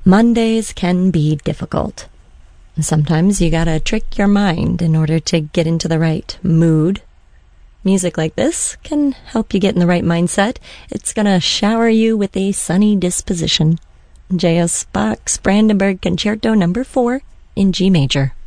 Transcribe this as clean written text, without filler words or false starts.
Mondays can be difficult. Sometimes you gotta trick your mind in order to get into the right mood. Music like this can help you get in the right mindset. It's gonna shower you with a sunny disposition. J.S. Bach's Brandenburg Concerto No. 4 in G major.